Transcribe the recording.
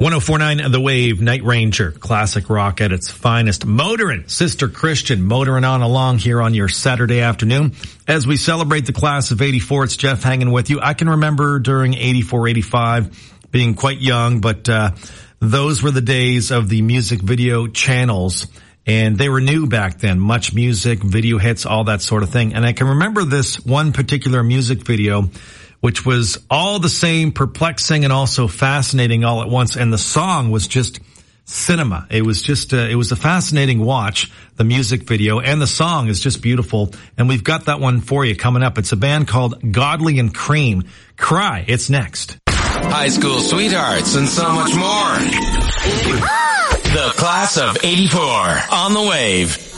104.9 The Wave, Night Ranger, classic rock at its finest. Motorin', Sister Christian, motoring on along here on your Saturday afternoon. As we celebrate the class of 84, it's Jeff hanging with you. I can remember during 84, 85 being quite young, but those were the days of the music video channels, and they were new back then. Much music, video hits, all that sort of thing. And I can remember this one particular music video, which was all the same, perplexing and also fascinating all at once. And the song was just cinema. It was just, it was a fascinating watch, the music video, and the song is just beautiful. And we've got that one for you coming up. It's a band called Godley and Cream. Cry, it's next. High school sweethearts and so much more. The class of 84 on the Wave.